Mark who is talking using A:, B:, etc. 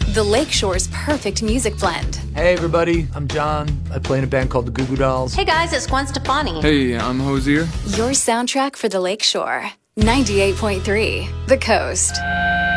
A: The Lakeshore's perfect music blend.
B: Hey everybody, I'm John. I play in a band called the Goo Goo Dolls.
C: Hey guys, it's Gwen Stefani.
D: Hey, I'm Hosier.
A: Your soundtrack for the Lakeshore. 98.3 The Coast.